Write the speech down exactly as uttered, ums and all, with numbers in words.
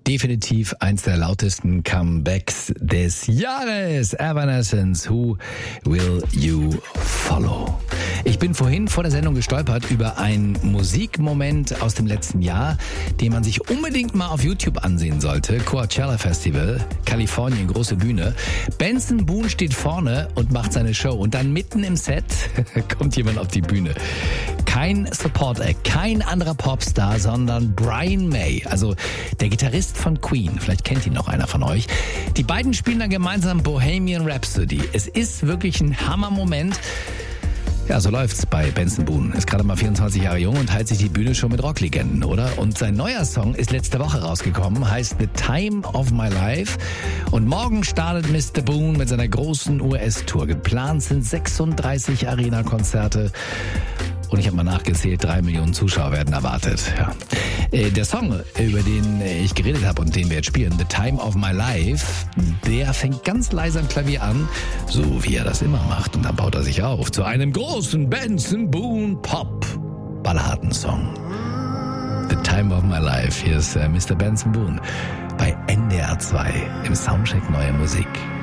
definitiv eins der lautesten Comebacks des Jahres. Evanescence, Who Will You Follow? Ich bin vorhin vor der Sendung gestolpert über einen Musikmoment aus dem letzten Jahr, den man sich unbedingt mal auf YouTube ansehen sollte. Coachella Festival, Kalifornien, große Bühne. Benson Boone steht vorne und macht seine Show. Und dann mitten im Set kommt jemand auf die Bühne. Kein Support-Act, kein anderer Popstar, sondern Brian May, also der Gitarrist von Queen. Vielleicht kennt ihn noch einer von euch. Die beiden spielen dann gemeinsam Bohemian Rhapsody. Es ist wirklich ein Hammermoment. Ja, so läuft's bei Benson Boone. Ist gerade mal vierundzwanzig Jahre jung und teilt sich die Bühne schon mit Rocklegenden, oder? Und sein neuer Song ist letzte Woche rausgekommen, heißt The Time of My Life. Und morgen startet Mister Boone mit seiner großen U S-Tour. Geplant sind sechsunddreißig Arena-Konzerte. Und ich habe mal nachgezählt, drei Millionen Zuschauer werden erwartet. Ja. Der Song, über den ich geredet habe und den wir jetzt spielen, The Time of My Life, der fängt ganz leise am Klavier an, so wie er das immer macht. Und dann baut er sich auf zu einem großen Benson Boone Pop-Balladensong. The Time of My Life. Hier ist Mister Benson Boone bei N D R zwei im Soundcheck Neue Musik.